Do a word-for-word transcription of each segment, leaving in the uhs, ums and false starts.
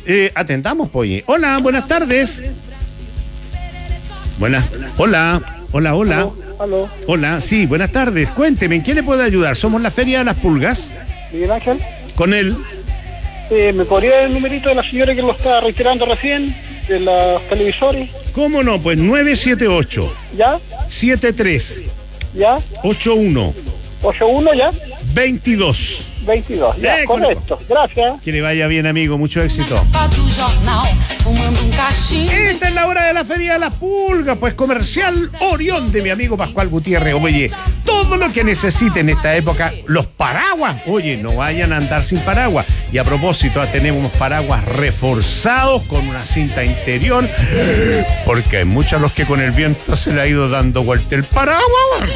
Eh, atendamos, Poye. Hola, buenas tardes. Buenas. Hola, hola, hola. Aló, aló. Hola, sí, buenas tardes. Cuénteme, ¿en qué le puedo ayudar? Somos la Feria de las Pulgas. Miguel Ángel. Con él. Eh, ¿Me podría dar el numerito de la señora que lo está reiterando recién? De los televisores. ¿Cómo no? Pues nueve siete ocho, ¿Ya? siete tres, ¿Ya? ocho uno, ocho uno, ¿ya? veintidós. veintidós. Ya, Eh, correcto. Gracias. Que le vaya bien, amigo. Mucho éxito. Esta es la hora de la Feria de las Pulgas, pues comercial Orión de mi amigo Pascual Gutiérrez. Oye, todo lo que necesite en esta época, los paraguas. Oye, no vayan a andar sin paraguas. Y a propósito, tenemos paraguas reforzados con una cinta interior, porque hay muchos a los que con el viento se le ha ido dando vuelta el paraguas.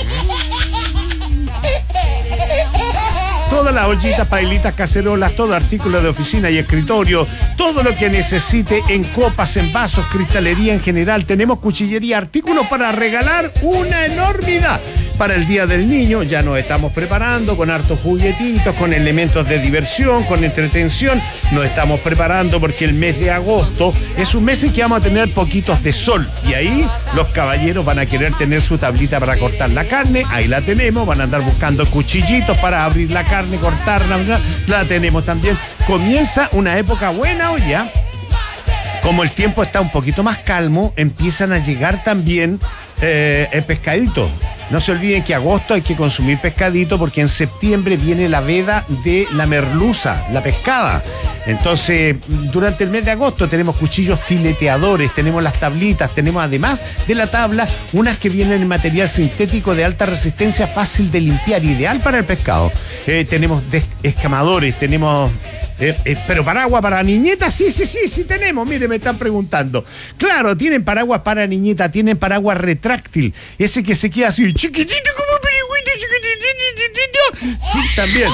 Todas las ollitas, pailitas, cacerolas, todo artículo de oficina y escritorio, todo lo que necesite en copas, en vasos, cristalería en general. Tenemos cuchillería, artículos para regalar, una enormidad. Para el Día del Niño ya nos estamos preparando con hartos juguetitos, con elementos de diversión, con entretención. Nos estamos preparando porque el mes de agosto es un mes en que vamos a tener poquitos de sol. Y ahí los caballeros van a querer tener su tablita para cortar la carne. Ahí la tenemos. Van a andar buscando cuchillitos para abrir la carne, cortarla. La tenemos también. Comienza una época buena hoy ya. Como el tiempo está un poquito más calmo, empiezan a llegar también eh, el pescadito. No se olviden que agosto hay que consumir pescadito porque en septiembre viene la veda de la merluza, la pescada. Entonces, durante el mes de agosto tenemos cuchillos fileteadores, tenemos las tablitas, tenemos además de la tabla unas que vienen en material sintético de alta resistencia, fácil de limpiar, ideal para el pescado. Eh, tenemos escamadores, tenemos... Eh, eh, pero paraguas para niñetas, sí, sí, sí, sí tenemos. Mire, me están preguntando. Claro, tienen paraguas para niñeta, tienen paraguas retráctil, ese que se queda así, chiquitito como perihuito, chiquitito. Sí, también.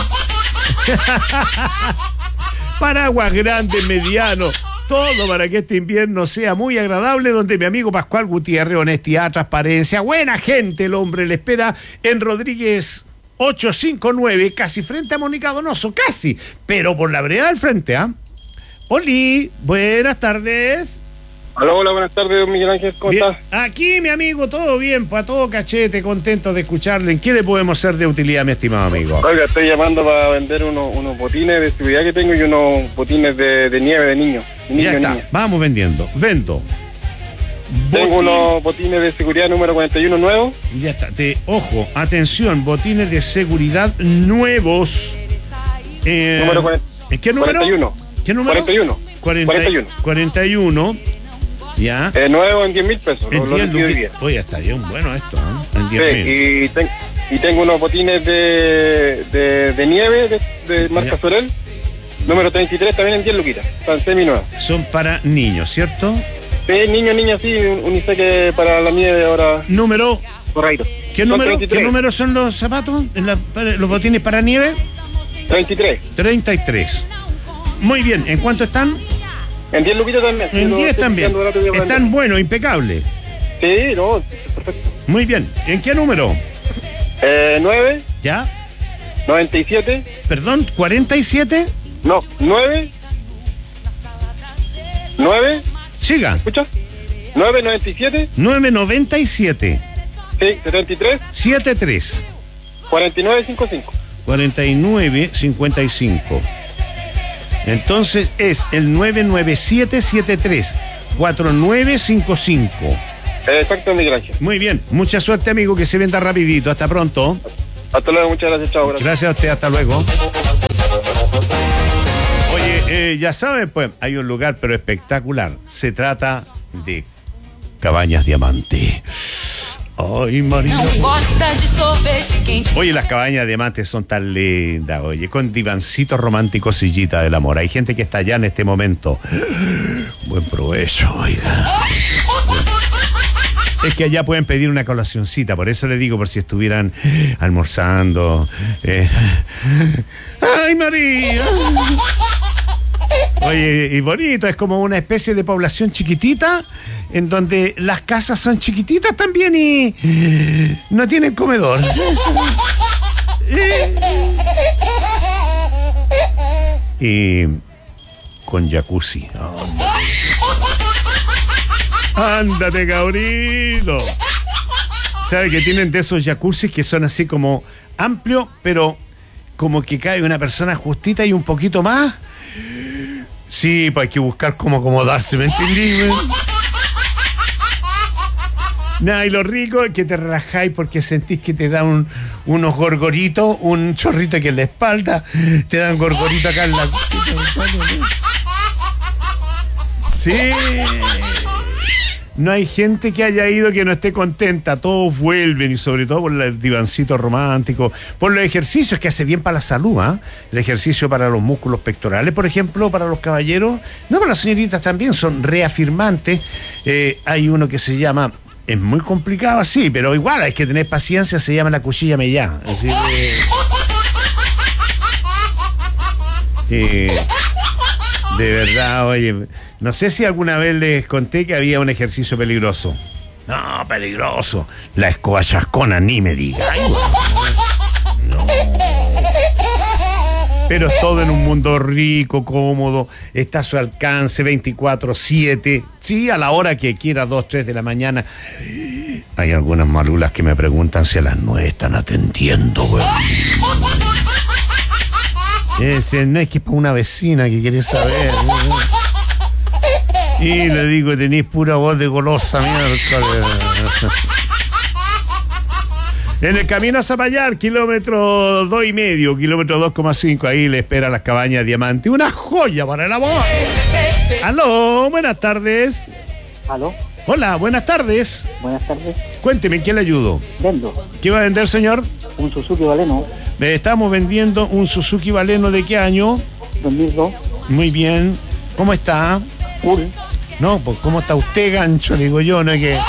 Paraguas grandes, medianos, todo para que este invierno sea muy agradable, donde mi amigo Pascual Gutiérrez, honestidad, transparencia, buena gente, el hombre le espera en Rodríguez ochocientos cincuenta y nueve, casi frente a Mónica Donoso, casi, pero por la vereda del frente, ¿ah? ¿eh? Oli, buenas tardes. Hola, hola, buenas tardes, don Miguel Ángel, ¿cómo bien, estás? Aquí, mi amigo, todo bien, para todo cachete, contento de escucharle. ¿En qué le podemos ser de utilidad, mi estimado amigo? Oiga, estoy llamando para vender unos, unos botines de seguridad que tengo y unos botines de, de nieve de niños. Niño, ya está, niña. Vamos vendiendo, vendo. Tengo Botín. unos botines de seguridad número cuarenta y uno nuevos. Ya está, te, ojo, atención, botines de seguridad nuevos. Eh, Número cuarenta, ¿Qué número? cuarenta y uno. ¿Qué número? cuarenta y uno. cuarenta, cuarenta y uno. cuarenta y uno. Ya. Eh, nuevo en diez mil pesos. En Lo, lo diez despido hoy lucas. día. Oye, está bien bueno esto, ¿eh? En diez Sí, mil. y, ten- y tengo unos botines de, de, de nieve de, de marca Ya. Sorel. Número treinta y tres también en diez luquitas. Están semi nuevos. Son para niños, ¿cierto? Sí, niños, niñas, sí, un uniseque para la nieve ahora. Número. Correcto. ¿Qué Son número? treinta y tres. ¿Qué número son los zapatos? En la- para- los botines para nieve. treinta y tres. treinta y tres. Muy bien. ¿En cuánto están? En diez luquitas también. En Lo diez estoy también. pillando barato, voy a vender. Están buenos, impecables. Sí, no, perfecto. Muy bien. ¿En qué número? Eh, nueve, ¿Ya? noventa y siete. Perdón, ¿cuarenta y siete? No, nueve. nueve. Siga. ¿Escuchas? nueve, noventa y siete. nueve noventa y siete. Sí, setenta y tres. setenta y tres. cuarenta y nueve, cincuenta y cinco. cuarenta y nueve cincuenta y cinco. Entonces es el nueve nueve siete siete tres cuatro nueve cinco cinco. Eh, exacto, Miguel Ángel. Muy bien, mucha suerte, amigo, que se venda rapidito. Hasta pronto. Hasta luego, muchas gracias, chao. Gracias. Gracias a usted, hasta luego. Oye, eh, ya saben, pues hay un lugar pero espectacular. Se trata de Cabañas Diamante. Ay, María. Oye, las cabañas Diamantes son tan lindas, oye, con divancitos románticos, sillita del amor. Hay gente que está allá en este momento. Buen provecho, oiga. Es que allá pueden pedir una colacioncita, por eso le digo, por si estuvieran almorzando. Eh. ¡Ay, María! Oye, y bonito, es como una especie de población chiquitita, en donde las casas son chiquititas también y no tienen comedor. Y con jacuzzi. Ándate, ándate cabrito. ¿Sabe que tienen de esos jacuzzis que son así como amplios, pero como que cae una persona justita y un poquito más? Sí, pues hay que buscar cómo acomodarse, ¿me entendí? Nada, y lo rico es que te relajáis porque sentís que te da un, unos gorgoritos, un chorrito aquí en la espalda, te dan gorgorito acá en la... Sí. No hay gente que haya ido que no esté contenta, todos vuelven, y sobre todo por el divancito romántico, por los ejercicios que hace bien para la salud, ¿eh? El ejercicio para los músculos pectorales, por ejemplo, para los caballeros, no, para las señoritas también, son reafirmantes. Eh, hay uno que se llama, es muy complicado así, pero igual hay que tener paciencia, se llama la cuchilla mellá. Así que, eh, de verdad, oye, no sé si alguna vez les conté que había un ejercicio peligroso. No, peligroso. La escoba chascona, ni me diga. Ay, no. Pero es todo en un mundo rico, cómodo, está a su alcance veinticuatro siete. Sí, a la hora que quiera, dos, tres de la mañana. Hay algunas malulas que me preguntan si a las nueve están atendiendo, güey. Ese no es que es para una vecina que quiere saber, ¿no? Y le digo, tenéis pura voz de golosa, miércoles. En el camino a Zapallar, kilómetro dos y medio, kilómetro dos coma cinco, ahí le espera las cabañas Diamante. Una joya para el amor. Aló, buenas tardes. Aló. Hola, buenas tardes. Buenas tardes. Cuénteme, ¿en qué le ayudo? Vendo. ¿Qué va a vender, señor? Un Suzuki Baleno. Estamos vendiendo un Suzuki Baleno, ¿de qué año? dos mil dos. Muy bien. ¿Cómo está? Full. No, pues ¿cómo está usted, gancho? Digo yo, no es que...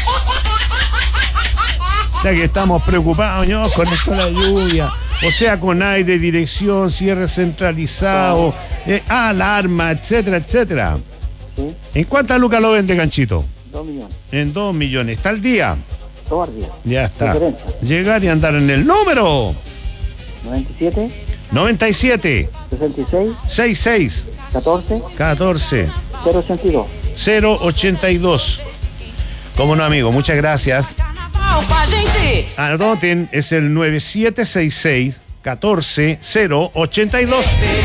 Ya que estamos preocupados, ¿no? Con esto de la lluvia. O sea, con aire, dirección, cierre centralizado, eh, alarma, etcétera, etcétera. ¿Sí? ¿En cuántas lucas lo vende, ganchito? Dos millones. En dos millones. ¿Está al día? Todo al día. Ya está. Diferencia. Llegar y andar en el número. noventa y siete. noventa y siete. sesenta y seis. sesenta y seis. catorce. catorce. cero ochenta y dos. cero ochenta y dos. Cómo no, amigo, muchas gracias. Anoten, es el nueve siete seis seis catorce cero ochenta y dos.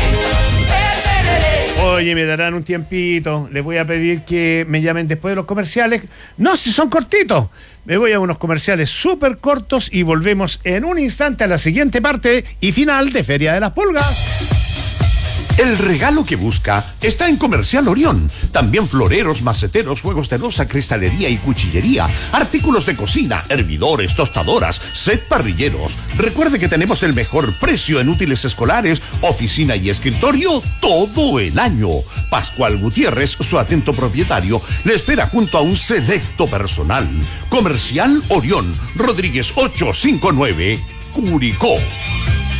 Oye, me darán un tiempito. Les voy a pedir que me llamen después de los comerciales. No, si son cortitos. Me voy a unos comerciales súper cortos y volvemos en un instante a la siguiente parte y final de Feria de las Pulgas. El regalo que busca está en Comercial Orión. También floreros, maceteros, juegos de loza, cristalería y cuchillería, artículos de cocina, hervidores, tostadoras, set parrilleros. Recuerde que tenemos el mejor precio en útiles escolares, oficina y escritorio todo el año. Pascual Gutiérrez, su atento propietario, le espera junto a un selecto personal. Comercial Orión, Rodríguez ochocientos cincuenta y nueve, Curicó.